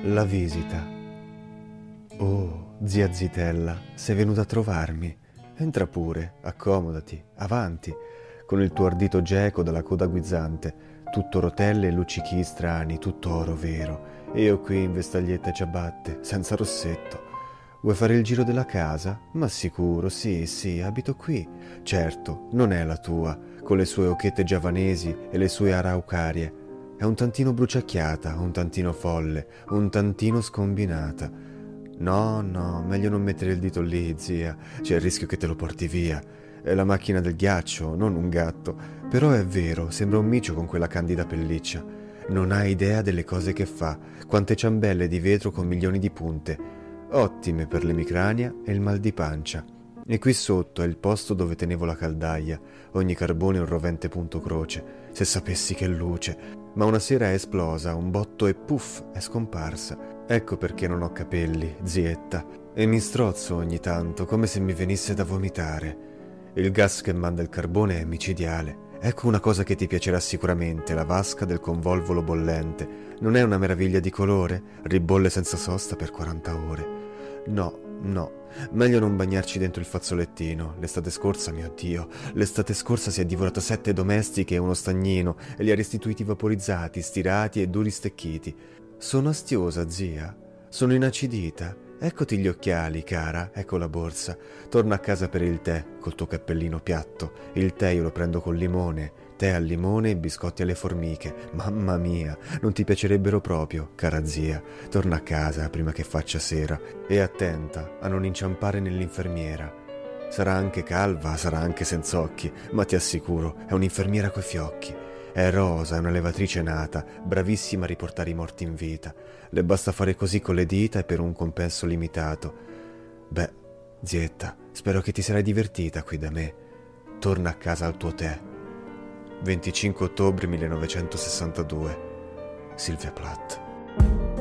La visita. Oh, zia Zitella, sei venuta a trovarmi? Entra pure, accomodati, avanti, con il tuo ardito geco dalla coda guizzante, tutto rotelle e luccichi strani, tutto oro vero. E io qui in vestaglietta e ciabatte, senza rossetto. Vuoi fare il giro della casa? Ma sicuro, sì, sì, abito qui. Certo, non è la tua, con le sue occhiette giavanesi e le sue araucarie. È un tantino bruciacchiata, un tantino folle, un tantino scombinata. No, no, meglio non mettere il dito lì, zia. C'è il rischio che te lo porti via. È la macchina del ghiaccio, non un gatto. Però è vero, sembra un micio con quella candida pelliccia. Non hai idea delle cose che fa, quante ciambelle di vetro con milioni di punte. Ottime per l'emicrania e il mal di pancia. E qui sotto è il posto dove tenevo la caldaia. Ogni carbone è un rovente punto croce. Se sapessi che luce. Ma una sera è esplosa, un botto e puff, è scomparsa. Ecco perché non ho capelli, zietta. E mi strozzo ogni tanto, come se mi venisse da vomitare. Il gas che manda il carbone è micidiale. Ecco una cosa che ti piacerà sicuramente, la vasca del convolvolo bollente. Non è una meraviglia di colore? Ribolle senza sosta per 40 ore. No, no, meglio non bagnarci dentro il fazzolettino. L'estate scorsa, mio Dio, l'estate scorsa si è divorato 7 domestiche e uno stagnino e li ha restituiti vaporizzati, stirati e duri stecchiti. Sono astiosa, zia. Sono inacidita. Eccoti gli occhiali, cara, ecco la borsa. Torna a casa per il tè, col tuo cappellino piatto. Il tè io lo prendo col limone. Tè al limone e biscotti alle formiche. Mamma mia, non ti piacerebbero proprio, cara zia. Torna a casa prima che faccia sera. E attenta a non inciampare nell'infermiera. Sarà anche calva, sarà anche senza occhi, ma ti assicuro, è un'infermiera coi fiocchi. È rosa, è una levatrice nata, bravissima a riportare i morti in vita. Le basta fare così con le dita e per un compenso limitato. Beh, zietta, spero che ti sarai divertita qui da me. Torna a casa al tuo tè. 25 ottobre 1962. Sylvia Plath.